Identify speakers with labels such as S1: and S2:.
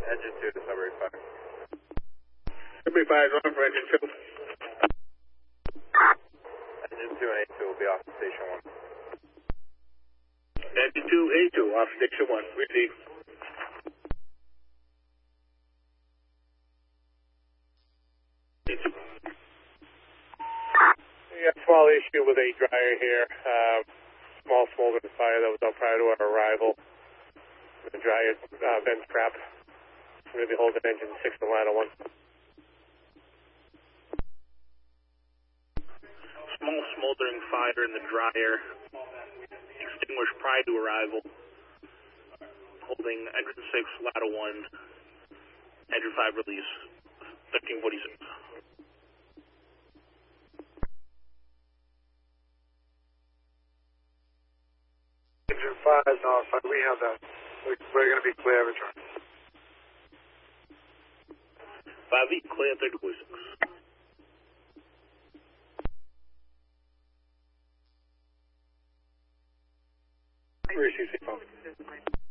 S1: Engine 2 to Sudbury 5.
S2: Sudbury 5 is on for engine 2.
S1: Engine 2 and A2 will be off station 1.
S2: Engine 2, A2 off station 1. Receive. Yeah, small issue with a dryer here. Small smoldering fire that was out prior to our arrival. The dryer vent trap. We're going to be holding engine 6 and ladder 1.
S3: Small smoldering fire in the dryer. Extinguished prior to arrival. Holding engine 6, ladder 1. Engine 5 release. 1346.
S4: Engine 5 is notified. We have that. We're going to be clear of return.
S3: 5-8, clear 1346.
S2: Receive, phone.